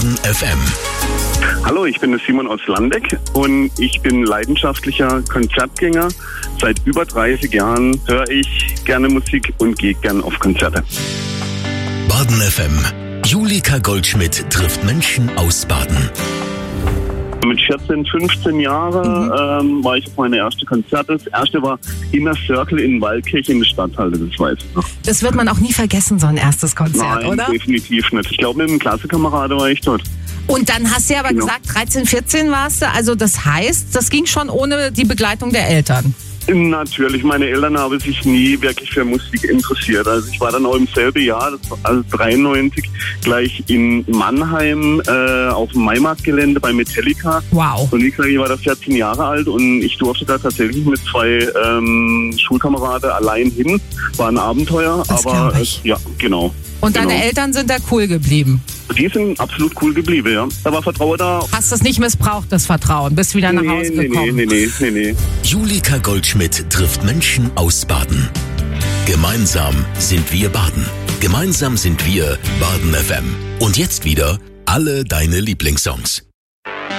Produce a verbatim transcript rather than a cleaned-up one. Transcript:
Baden F M. Hallo, ich bin der Simon aus Landeck und ich bin leidenschaftlicher Konzertgänger. Seit über dreißig Jahren höre ich gerne Musik und gehe gern auf Konzerte. Baden F M. Julika Goldschmidt trifft Menschen aus Baden. Mit vierzehn, fünfzehn Jahren mhm. ähm, war ich auf meine erste Konzerte. Das erste war Inner Circle in Waldkirch in der Stadthalle, das weiß ich noch. Das wird man auch nie vergessen, so ein erstes Konzert, Nein, oder? Definitiv nicht. Ich glaube, mit einem Klassenkameraden war ich dort. Und dann hast du ja aber genau. gesagt, dreizehn, vierzehn warst du. Also das heißt, das ging schon ohne die Begleitung der Eltern. Natürlich, meine Eltern haben sich nie wirklich für Musik interessiert. Also ich war dann auch im selben Jahr, das war also dreiundneunzig, gleich in Mannheim äh, auf dem Maimarktgelände bei Metallica. Wow. Und wie gesagt, ich war da vierzehn Jahre alt und ich durfte da tatsächlich mit zwei ähm, Schulkameraden allein hin. War ein Abenteuer, das aber äh, ja, genau. Und deine genau. Eltern sind da cool geblieben? Die sind absolut cool geblieben, ja. Da war Vertrauen da. Hast du es nicht missbraucht, das Vertrauen? Bist wieder nach nee, Hause nee, gekommen? Nee, nee, nee, nee, nee. Julika Goldschmidt trifft Menschen aus Baden. Gemeinsam sind wir Baden. Gemeinsam sind wir Baden F M. Und jetzt wieder alle deine Lieblingssongs.